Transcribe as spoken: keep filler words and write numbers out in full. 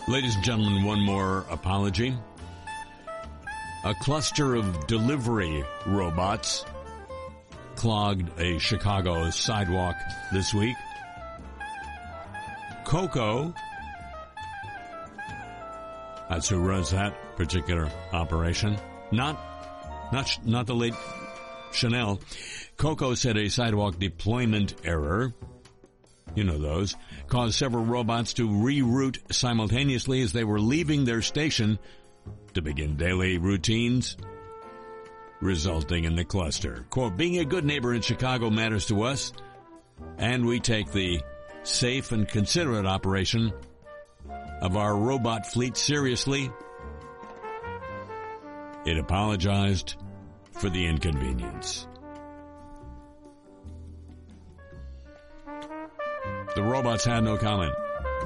Ladies and gentlemen, one more apology. A cluster of delivery robots clogged a Chicago sidewalk this week. Coco, that's who runs that particular operation. Not, not, not the late Chanel. Coco said a sidewalk deployment error, you know those, caused several robots to reroute simultaneously as they were leaving their station to begin daily routines, resulting in the cluster. Quote, being a good neighbor in Chicago matters to us, and we take the safe and considerate operation of our robot fleet seriously. It apologized for the inconvenience. The robots had no comment.